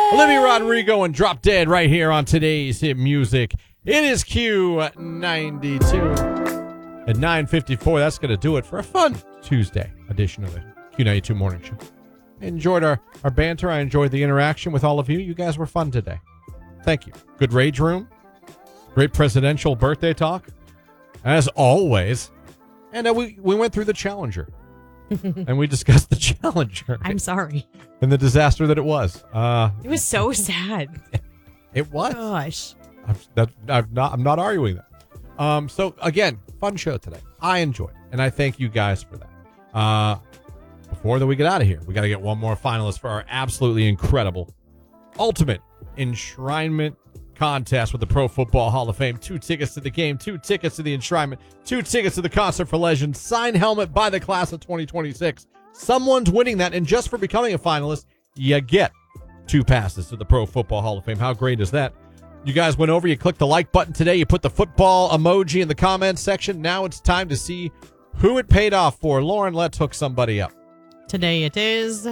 Olivia Rodrigo and Drop Dead right here on today's hit music. It is Q92 at 9:54. That's going to do it for a fun Tuesday edition of the Q92 Morning Show. I enjoyed our banter. I enjoyed the interaction with all of you. You guys were fun today. Thank you. Good rage room. Great presidential birthday talk, as always. And we went through the Challenger. And we discussed the Challenger. I'm sorry. And the disaster that it was. It was so sad. It was. Gosh. I'm not arguing that. So, again, fun show today. I enjoyed it. And I thank you guys for that. Before we get out of here, we got to get one more finalist for our absolutely incredible ultimate enshrinement contest with the Pro Football Hall of Fame. 2 tickets to the game, 2 tickets to the enshrinement, 2 tickets to the Concert for Legends, signed helmet by the class of 2026. Someone's winning that, and just for becoming a finalist, you get 2 passes to the Pro Football Hall of Fame. How great is that? You guys went over, you clicked the like button today, you put the football emoji in the comments section. Now it's time to see who it paid off for. Lauren, let's hook somebody up. Today it is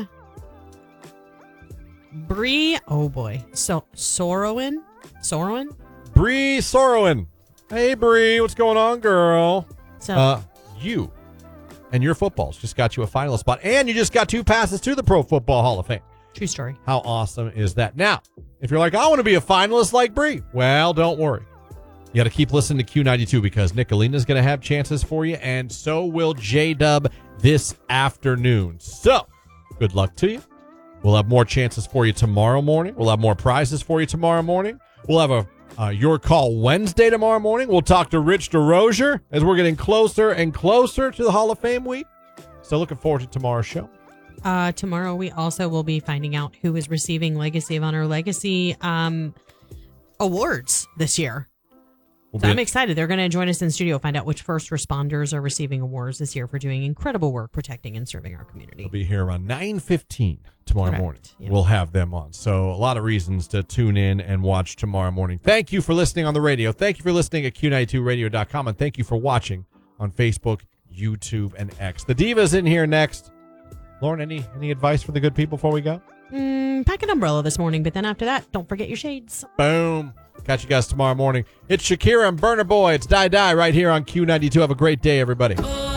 Bree. Oh boy. Sorowin? Bree Sorowin. Hey, Bree, what's going on, girl? You and your footballs just got you a finalist spot, and you just got 2 passes to the Pro Football Hall of Fame. True story. How awesome is that? Now, if you're like, I want to be a finalist like Bree, well, don't worry. You got to keep listening to Q92 because Nicolina's going to have chances for you, and so will J-Dub this afternoon. So, good luck to you. We'll have more chances for you tomorrow morning. We'll have more prizes for you tomorrow morning. We'll have a Your Call Wednesday tomorrow morning. We'll talk to Rich DeRozier as we're getting closer and closer to the Hall of Fame week. So looking forward to tomorrow's show. Tomorrow we also will be finding out who is receiving Legacy of Honor Legacy awards this year. So I'm excited. They're going to join us in studio, find out which first responders are receiving awards this year for doing incredible work protecting and serving our community. We'll be here around 9:15 tomorrow morning. Yep. We'll have them on. So a lot of reasons to tune in and watch tomorrow morning. Thank you for listening on the radio. Thank you for listening at Q92radio.com. And thank you for watching on Facebook, YouTube, and X. The Diva's in here next. Lauren, any advice for the good people before we go? Pack an umbrella this morning, but then after that, don't forget your shades. Boom. Catch you guys tomorrow morning. It's Shakira and Burna Boy. It's Die Die right here on Q92. Have a great day, everybody.